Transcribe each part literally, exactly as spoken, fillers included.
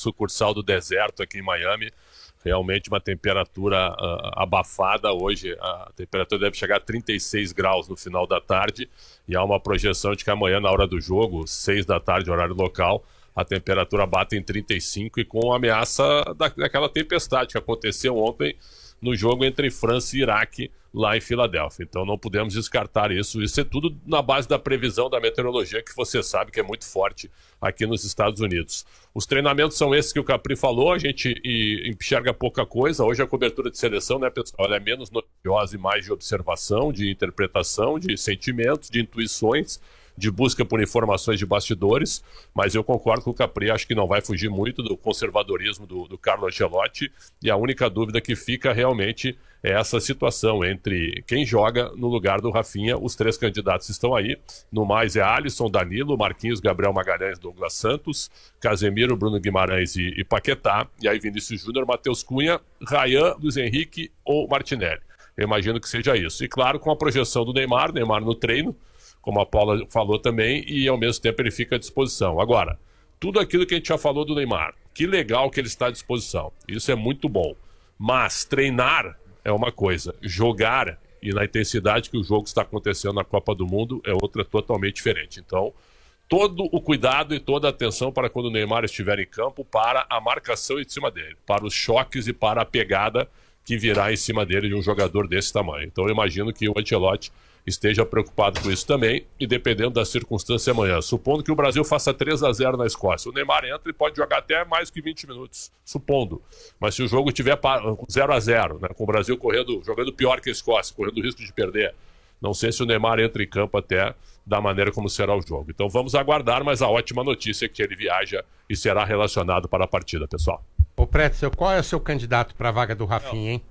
sucursal do deserto aqui em Miami. Realmente uma temperatura uh, abafada hoje, a temperatura deve chegar a trinta e seis graus no final da tarde, e há uma projeção de que amanhã, na hora do jogo, seis da tarde, horário local, a temperatura bate em trinta e cinco e com a ameaça da, daquela tempestade que aconteceu ontem no jogo entre França e Iraque, lá em Filadélfia. Então não podemos descartar isso. Isso é tudo na base da previsão da meteorologia, que você sabe que é muito forte aqui nos Estados Unidos. Os treinamentos são esses que o Capri falou, a gente e, enxerga pouca coisa. Hoje a cobertura de seleção, né, pessoal, ela é menos noticiosa e mais de observação, de interpretação, de sentimentos, de intuições, de busca por informações de bastidores, mas eu concordo com o Capri, acho que não vai fugir muito do conservadorismo do, do Carlo Ancelotti, e a única dúvida que fica realmente é essa situação entre quem joga no lugar do Rafinha. Os três candidatos estão aí, no mais é Alisson, Danilo, Marquinhos, Gabriel Magalhães, Douglas Santos, Casemiro, Bruno Guimarães e, e Paquetá, e aí Vinícius Júnior, Matheus Cunha, Ryan, Luiz Henrique ou Martinelli. Eu imagino que seja isso. E claro, com a projeção do Neymar, Neymar no treino, como a Paula falou também, e ao mesmo tempo ele fica à disposição. Agora, tudo aquilo que a gente já falou do Neymar, que legal que ele está à disposição, isso é muito bom, mas treinar é uma coisa, jogar e na intensidade que o jogo está acontecendo na Copa do Mundo é outra totalmente diferente. Então, todo o cuidado e toda a atenção para quando o Neymar estiver em campo, para a marcação em cima dele, para os choques e para a pegada que virá em cima dele de um jogador desse tamanho. Então eu imagino que o Ancelotti esteja preocupado com isso também, e dependendo da circunstância amanhã. Supondo que o Brasil faça três a zero na Escócia, o Neymar entra e pode jogar até mais que vinte minutos, supondo. Mas se o jogo tiver zero a zero, né, com o Brasil correndo, jogando pior que a Escócia, correndo o risco de perder, não sei se o Neymar entra em campo até da maneira como será o jogo. Então vamos aguardar, mas a ótima notícia é que ele viaja e será relacionado para a partida, pessoal. Ô Pretzel, qual é o seu candidato para a vaga do Rafinha, hein?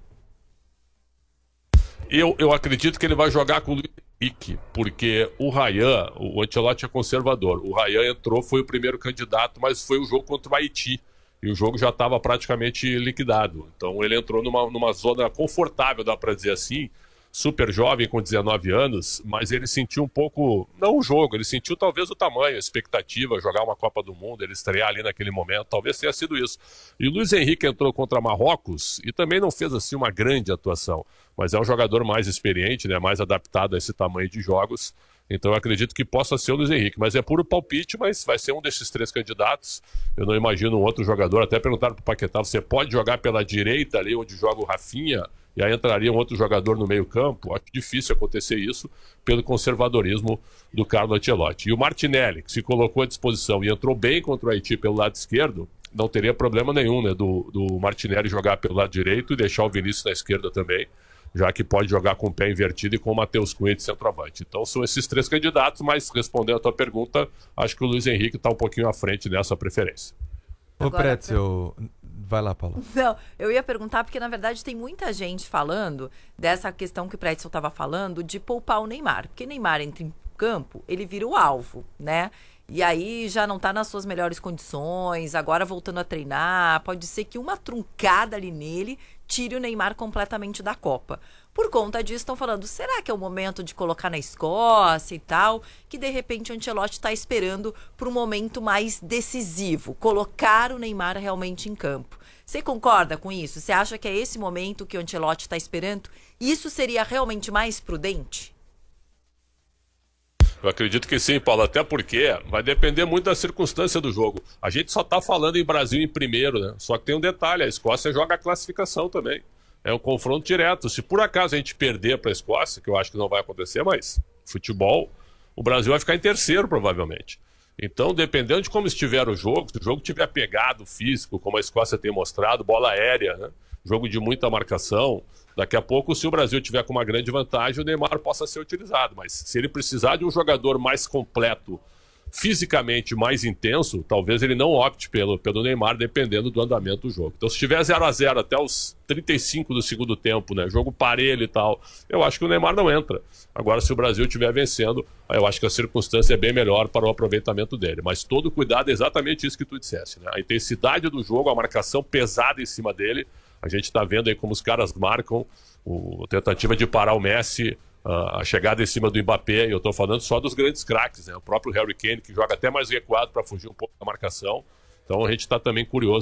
Eu, eu acredito que ele vai jogar com o Luiz Henrique, porque o Ryan, o Ancelotti é conservador. O Ryan entrou, foi o primeiro candidato, mas foi o jogo contra o Haiti. E o jogo já estava praticamente liquidado. Então ele entrou numa, numa zona confortável, dá para dizer assim, super jovem, com dezenove anos, mas ele sentiu um pouco, não o jogo, ele sentiu talvez o tamanho, a expectativa, jogar uma Copa do Mundo, ele estrear ali naquele momento, talvez tenha sido isso. E o Luiz Henrique entrou contra Marrocos e também não fez assim uma grande atuação, mas é um jogador mais experiente, né, mais adaptado a esse tamanho de jogos. Então eu acredito que possa ser o Luiz Henrique, mas é puro palpite, mas vai ser um desses três candidatos. Eu não imagino um outro jogador, até perguntaram para o Paquetá, você pode jogar pela direita ali onde joga o Rafinha, e aí entraria um outro jogador no meio campo? Acho difícil acontecer isso pelo conservadorismo do Carlo Ancelotti. E o Martinelli, que se colocou à disposição e entrou bem contra o Haiti pelo lado esquerdo, não teria problema nenhum, né, do, do Martinelli jogar pelo lado direito e deixar o Vinícius na esquerda também, já que pode jogar com o pé invertido e com o Matheus Cunha de centroavante. Então são esses três candidatos, mas respondendo a tua pergunta, acho que o Luiz Henrique está um pouquinho à frente nessa preferência. Ô Pretzel, vai lá, Paula. Não, eu ia perguntar porque na verdade tem muita gente falando dessa questão que o Pretzel estava falando de poupar o Neymar, porque Neymar entra em campo, ele vira o alvo, né? E aí já não tá nas suas melhores condições, agora voltando a treinar, pode ser que uma truncada ali nele tire o Neymar completamente da Copa. Por conta disso, estão falando, será que é o momento de colocar na Escócia e tal? Que de repente o Ancelotti está esperando para um momento mais decisivo, colocar o Neymar realmente em campo. Você concorda com isso? Você acha que é esse momento que o Ancelotti está esperando? Isso seria realmente mais prudente? Eu acredito que sim, Paulo, até porque vai depender muito da circunstância do jogo. A gente só está falando em Brasil em primeiro, né? Só que tem um detalhe, a Escócia joga a classificação também. É um confronto direto. Se por acaso a gente perder para a Escócia, que eu acho que não vai acontecer, mas futebol, o Brasil vai ficar em terceiro provavelmente. Então, dependendo de como estiver o jogo, se o jogo tiver pegado físico, como a Escócia tem mostrado, bola aérea, né? Jogo de muita marcação, daqui a pouco, se o Brasil tiver com uma grande vantagem, o Neymar possa ser utilizado. Mas se ele precisar de um jogador mais completo, fisicamente mais intenso, talvez ele não opte pelo, pelo Neymar, dependendo do andamento do jogo. Então, se tiver zero a zero até os trinta e cinco do segundo tempo, né, jogo parelho e tal, eu acho que o Neymar não entra. Agora, se o Brasil estiver vencendo, eu acho que a circunstância é bem melhor para o aproveitamento dele. Mas todo cuidado é exatamente isso que tu disseste, né? A intensidade do jogo, a marcação pesada em cima dele. A gente está vendo aí como os caras marcam, o, a tentativa de parar o Messi, uh, a chegada em cima do Mbappé, e eu estou falando só dos grandes craques, né? O próprio Harry Kane, que joga até mais recuado para fugir um pouco da marcação. Então a gente está também curioso